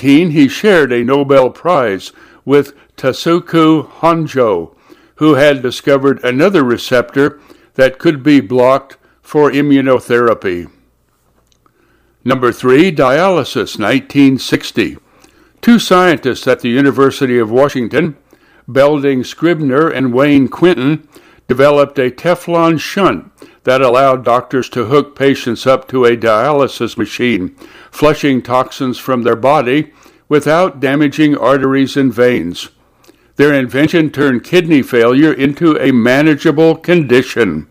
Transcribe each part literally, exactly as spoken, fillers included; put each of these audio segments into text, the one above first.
eighteen, he shared a Nobel Prize with Tasuku Honjo, who had discovered another receptor that could be blocked for immunotherapy. Number three, dialysis, nineteen sixty. Two scientists at the University of Washington, Belding Scribner and Wayne Quinton, developed a Teflon shunt that allowed doctors to hook patients up to a dialysis machine, flushing toxins from their body without damaging arteries and veins. Their invention turned kidney failure into a manageable condition.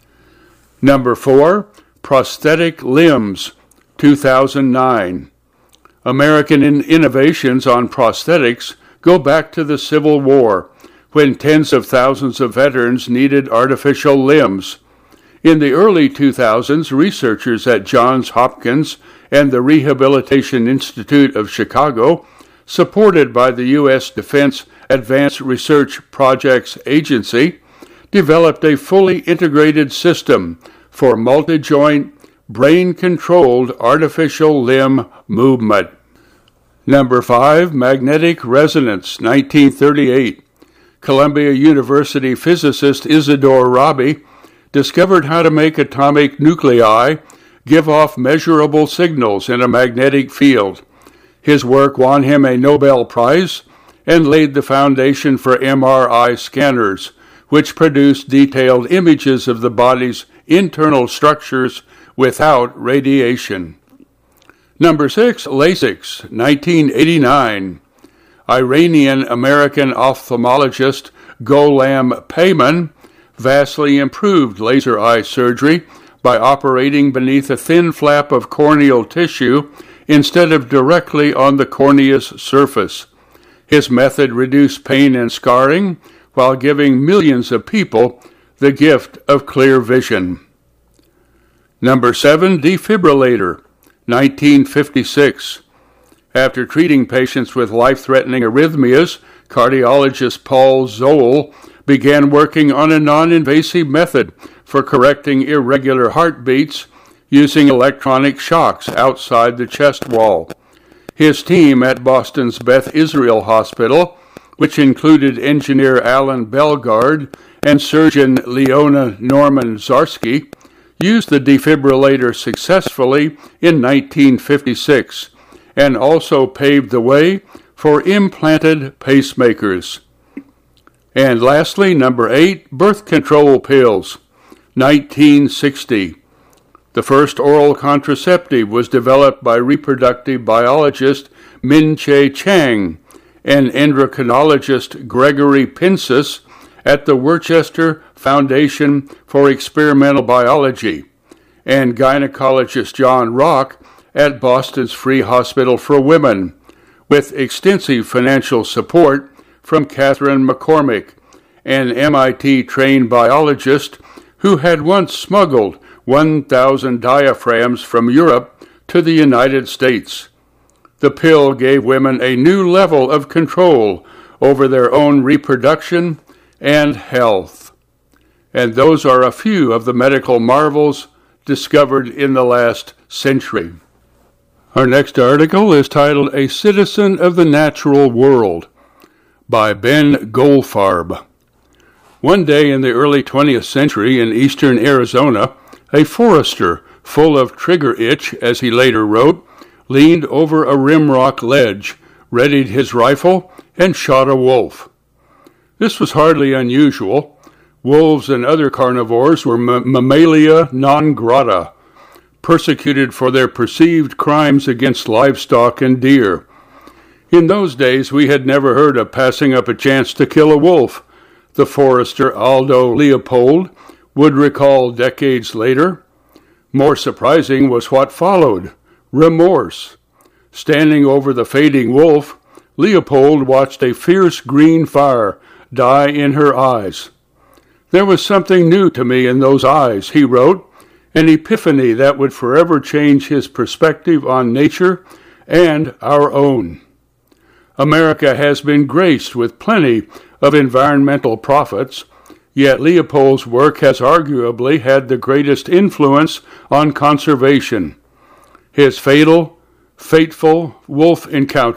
Number four, prosthetic limbs, two thousand nine. American in- innovations on prosthetics go back to the Civil War, when tens of thousands of veterans needed artificial limbs. In the early two thousands, researchers at Johns Hopkins and the Rehabilitation Institute of Chicago, supported by the U S Defense Advanced Research Projects Agency, developed a fully integrated system for multi-joint, brain-controlled artificial limb movement. Number five, magnetic resonance, nineteen thirty-eight. Columbia University physicist Isidore Rabi discovered how to make atomic nuclei give off measurable signals in a magnetic field. His work won him a Nobel Prize and laid the foundation for M R I scanners, which produce detailed images of the body's internal structures without radiation. Number six, LASIK, nineteen eighty-nine. Iranian-American ophthalmologist Gholam Peyman vastly improved laser eye surgery by operating beneath a thin flap of corneal tissue instead of directly on the cornea's surface. His method reduced pain and scarring while giving millions of people the gift of clear vision. Number seven, defibrillator, nineteen fifty-six. After treating patients with life-threatening arrhythmias, cardiologist Paul Zoll began working on a non-invasive method for correcting irregular heartbeats using electronic shocks outside the chest wall. His team at Boston's Beth Israel Hospital, which included engineer Alan Belgard and surgeon Leona Norman Zarsky, used the defibrillator successfully in nineteen fifty-six and also paved the way for implanted pacemakers. And lastly, number eight, birth control pills, nineteen sixty. The first oral contraceptive was developed by reproductive biologist Min-Che Chang and endocrinologist Gregory Pincus at the Worcester Foundation for Experimental Biology, and gynecologist John Rock at Boston's Free Hospital for Women, with extensive financial support from Catherine McCormick, an M I T-trained biologist who had once smuggled one thousand diaphragms from Europe to the United States. The pill gave women a new level of control over their own reproduction and health. And those are a few of the medical marvels discovered in the last century. Our next article is titled A Citizen of the Natural World by Ben Goldfarb. One day in the early twentieth century in eastern Arizona, a forester, full of trigger itch, as he later wrote, leaned over a rimrock ledge, readied his rifle, and shot a wolf. This was hardly unusual. Wolves and other carnivores were m- mammalia non grata, persecuted for their perceived crimes against livestock and deer. In those days, we had never heard of passing up a chance to kill a wolf, the forester Aldo Leopold would recall decades later. More surprising was what followed: remorse. Standing over the fading wolf, Leopold watched a fierce green fire die in her eyes. There was something new to me in those eyes, he wrote, an epiphany that would forever change his perspective on nature and our own. America has been graced with plenty of environmental prophets, yet Leopold's work has arguably had the greatest influence on conservation. His fatal, fateful wolf encounter